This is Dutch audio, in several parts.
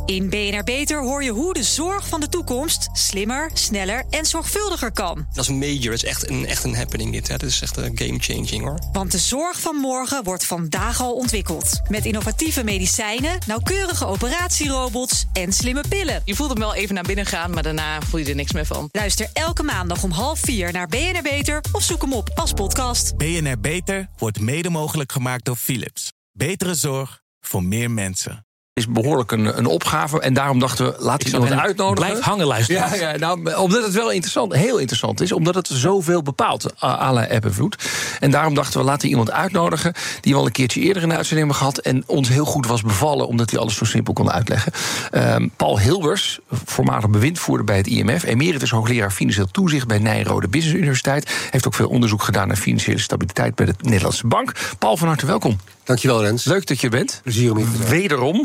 In BNR Beter hoor je hoe de zorg van de toekomst slimmer, sneller en zorgvuldiger kan. Dat is major, dat is echt een happening dit. Hè. Dat is echt een game-changing, hoor. Want de zorg van morgen wordt vandaag al ontwikkeld. Met innovatieve medicijnen, nauwkeurige operatierobots en slimme pillen. Je voelt hem wel even naar binnen gaan, maar daarna voel je er niks meer van. Luister elke maandag om 3:30 naar BNR Beter of zoek hem op als podcast. BNR Beter wordt mede mogelijk gemaakt door Philips. Betere zorg voor meer mensen. Is behoorlijk een opgave. En daarom dachten we, laten we iemand uitnodigen. Blijf hangen luisteren. Ja, nou, omdat het wel heel interessant is. Omdat het zoveel bepaalt, à la eb en vloed. En daarom dachten we, laten we iemand uitnodigen die we al een keertje eerder in de uitzending hebben gehad. En ons heel goed was bevallen, omdat hij alles zo simpel kon uitleggen. Paul Hilbers, voormalig bewindvoerder bij het IMF. Emeritus hoogleraar financieel toezicht bij Nijrode Business Universiteit. Heeft ook veel onderzoek gedaan naar financiële stabiliteit bij de Nederlandse Bank. Paul, van harte welkom. Dankjewel, Rens. Leuk dat je bent. Plezier om hier te zijn. Wederom.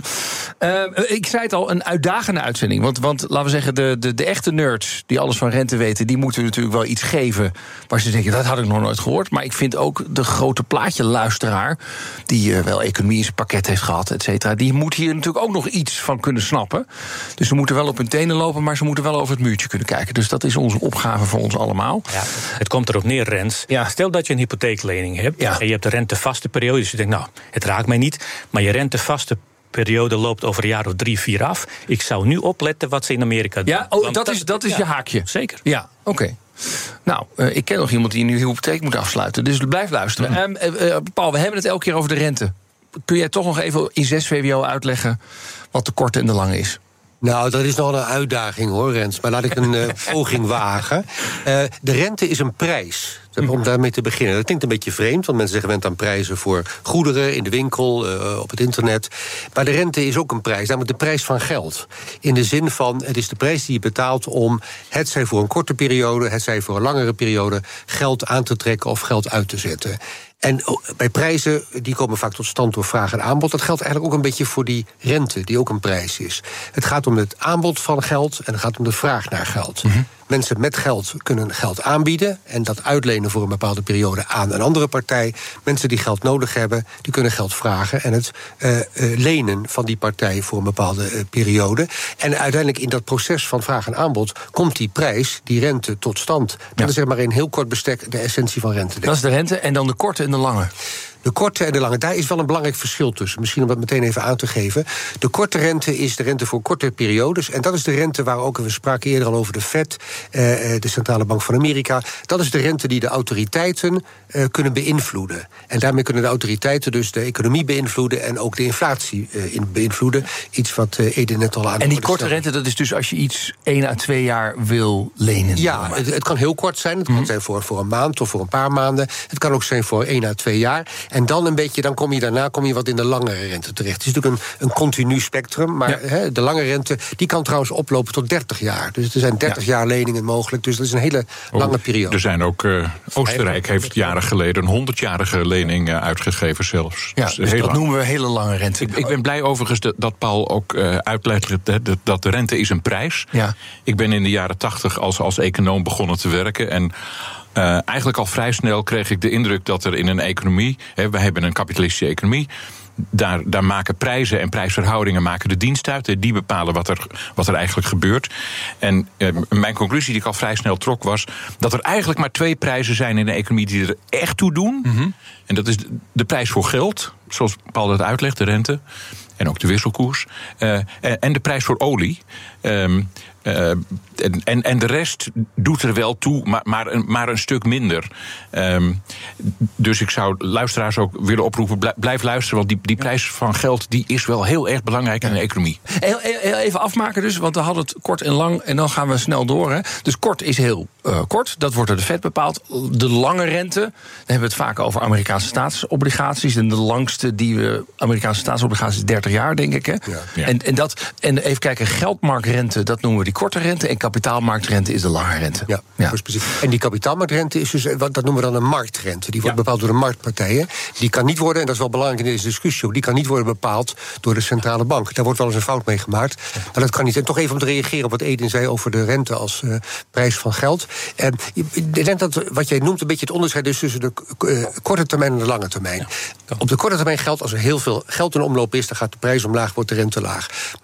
Ik zei het al, een uitdagende uitzending. Want laten we zeggen, de echte nerds die alles van rente weten, die moeten natuurlijk wel iets geven waar ze denken, dat had ik nog nooit gehoord. Maar ik vind ook de grote plaatje luisteraar, die wel economie in zijn pakket heeft gehad, et cetera, die moet hier natuurlijk ook nog iets van kunnen snappen. Dus ze moeten wel op hun tenen lopen, maar ze moeten wel over het muurtje kunnen kijken. Dus dat is onze opgave voor ons allemaal. Ja, het komt erop neer, Rens. Ja. Stel dat je een hypotheeklening hebt, ja, en je hebt de rentevaste periode, dus je denkt, nou, het raakt mij niet, maar je rentevaste periode loopt over een jaar of 3, 4 af. Ik zou nu opletten wat ze in Amerika doen. Ja, dat is je haakje. Zeker. Ja, oké. Nou, ik ken nog iemand die nu hypotheek moet afsluiten. Dus blijf luisteren. Paul, we hebben het elke keer over de rente. Kun jij toch nog even in 6 VWO uitleggen wat de korte en de lange is? Nou, dat is nog een uitdaging, hoor, Rens. Maar laat ik een poging wagen. De rente is een prijs. Om daarmee te beginnen. Dat klinkt een beetje vreemd, want mensen zeggen gewend aan prijzen voor goederen in de winkel, op het internet. Maar de rente is ook een prijs, namelijk de prijs van geld. In de zin van, het is de prijs die je betaalt om, hetzij voor een korte periode, hetzij voor een langere periode, geld aan te trekken of geld uit te zetten. En bij prijzen, die komen vaak tot stand door vraag en aanbod. Dat geldt eigenlijk ook een beetje voor die rente, die ook een prijs is. Het gaat om het aanbod van geld en het gaat om de vraag naar geld. Mm-hmm. Mensen met geld kunnen geld aanbieden en dat uitlenen voor een bepaalde periode aan een andere partij. Mensen die geld nodig hebben, die kunnen geld vragen en het lenen van die partij voor een bepaalde periode. En uiteindelijk in dat proces van vraag en aanbod komt die prijs, die rente, tot stand. Dat is zeg maar in heel kort bestek de essentie van rente. Dat is de rente en dan de korte en de lange. De korte en de lange, daar is wel een belangrijk verschil tussen. Misschien om dat meteen even aan te geven. De korte rente is de rente voor korte periodes. En dat is de rente waar ook, we spraken eerder al over de Fed, de Centrale Bank van Amerika. Dat is de rente die de autoriteiten kunnen beïnvloeden. En daarmee kunnen de autoriteiten dus de economie beïnvloeden en ook de inflatie beïnvloeden. Iets wat Ede net al aan. En die korte rente, dat is dus als je iets 1 à 2 jaar wil lenen? Ja, het kan heel kort zijn. Het kan zijn voor een maand of voor een paar maanden. Het kan ook zijn voor 1 à 2 jaar. En dan een beetje, dan kom je wat in de langere rente terecht. Het is natuurlijk een continu spectrum, maar de lange rente, die kan trouwens oplopen tot 30 jaar. Dus er zijn 30 jaar leningen mogelijk, dus dat is een hele lange periode. Er zijn ook, Oostenrijk heeft jaren geleden een 100-jarige lening uitgegeven zelfs. Ja, dus dat noemen we hele lange rente. Ik ben blij overigens dat Paul ook uitlegt dat de rente is een prijs. Ja. Ik ben in de jaren 80 als econoom begonnen te werken en eigenlijk al vrij snel kreeg ik de indruk dat er in een economie, we hebben een kapitalistische economie, daar maken prijzen en prijsverhoudingen maken de dienst uit. Die bepalen wat er eigenlijk gebeurt. En mijn conclusie die ik al vrij snel trok was dat er eigenlijk maar 2 prijzen zijn in de economie die er echt toe doen. Mm-hmm. En dat is de prijs voor geld, zoals Paul dat uitlegt, de rente. En ook de wisselkoers. En de prijs voor olie. En de rest doet er wel toe, maar een stuk minder. Dus ik zou luisteraars ook willen oproepen, blijf luisteren, want die prijs van geld die is wel heel erg belangrijk in de economie. Even afmaken dus, want we hadden het kort en lang en dan gaan we snel door. Hè. Dus kort is heel kort, dat wordt door de Fed bepaald. De lange rente, dan hebben we het vaak over Amerikaanse staatsobligaties. En de langste Amerikaanse staatsobligaties 30 jaar, denk ik. Hè. Ja. En even kijken, geldmarktrente, dat noemen we die korte rente. En kapitaalmarktrente is de lange rente. Ja. Precies. En die kapitaalmarktrente is dus, dat noemen we dan een marktrente. Die wordt bepaald door de marktpartijen. Die kan niet worden, en dat is wel belangrijk in deze discussie, die kan niet worden bepaald door de centrale bank. Daar wordt wel eens een fout mee gemaakt. Maar dat kan niet. En toch even om te reageren op wat Edin zei over de rente als prijs van geld. Ik denk dat wat jij noemt een beetje het onderscheid is tussen de korte termijn en de lange termijn. Op de korte termijn geldt, als er heel veel geld in omloop is, dan gaat de prijs omlaag, wordt de rente laag.